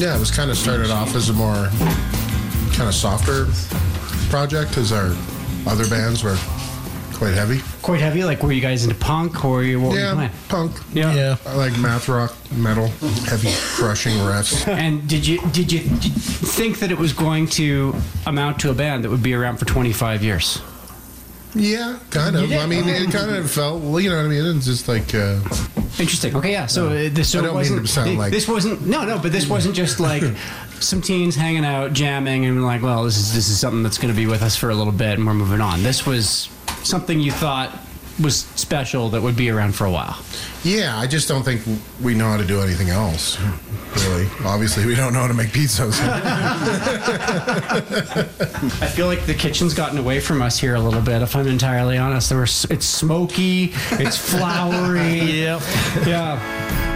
Yeah, it was kind of started off as a more kind of softer project, as our other bands were quite heavy. Quite heavy? Like, were you guys into punk, or what were you playing? Punk. Yeah. I like math rock, metal, heavy crushing riffs. And did you think that it was going to amount to a band that would be around for 25 years? Yeah, kind of. I mean, it kind of felt, you know what I mean? It's just like... Interesting. Okay, yeah. So I don't mean to sound like... This wasn't... No, but this wasn't just like some teens hanging out, jamming, and like, well, this is something that's going to be with us for a little bit, and we're moving on. This was something you thought was special that would be around for a while. Yeah, I just don't think we know how to do anything else, really. Obviously, we don't know how to make pizzas. I feel like the kitchen's gotten away from us here a little bit, if I'm entirely honest. It's smoky, it's floury. Yep. Yeah.